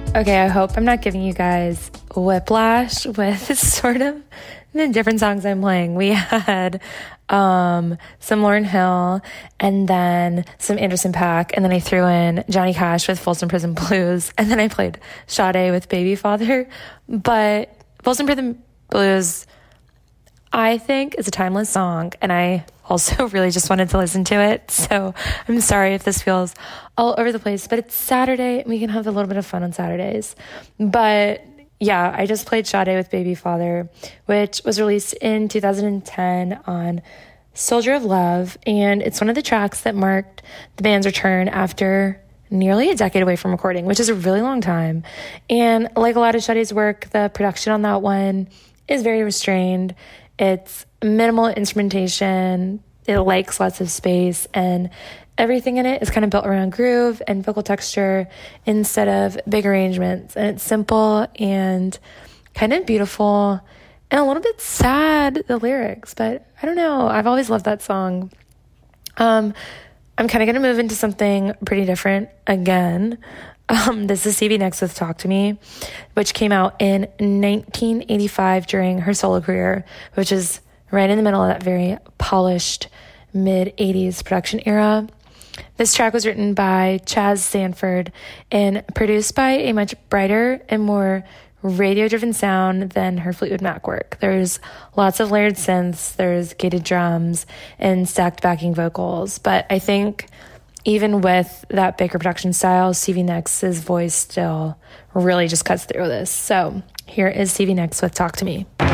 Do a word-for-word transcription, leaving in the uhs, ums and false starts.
Okay, I hope I'm not giving you guys whiplash with sort of the different songs I'm playing. We had um, some Lauryn Hill and then some Anderson .Paak, and then I threw in Johnny Cash with Folsom Prison Blues, and then I played Sade with Baby Father. But Folsom Prison Blues, I think, is a timeless song, and I also really just wanted to listen to it. So I'm sorry if this feels all over the place, but it's Saturday and we can have a little bit of fun on Saturdays. But yeah, I just played Sade with Baby Father, which was released in two thousand ten on Soldier of Love. And it's one of the tracks that marked the band's return after nearly a decade away from recording, which is a really long time. And like a lot of Sade's work, the production on that one is very restrained. It's minimal instrumentation. It likes lots of space, and everything in it is kind of built around groove and vocal texture instead of big arrangements. And it's simple and kind of beautiful and a little bit sad, the lyrics, but I don't know. I've always loved that song. Um, I'm kind of going to move into something pretty different again. Um, this is Stevie Nicks with Talk to Me, which came out in nineteen eighty-five during her solo career, which is right in the middle of that very polished mid-eighties production era. This track was written by Chaz Sanford and produced by a much brighter and more radio-driven sound than her Fleetwood Mac work. There's lots of layered synths, there's gated drums, and stacked backing vocals, but I think even with that bigger production style, Stevie Nicks' voice still really just cuts through this. So here is Stevie Nicks with Talk to Me.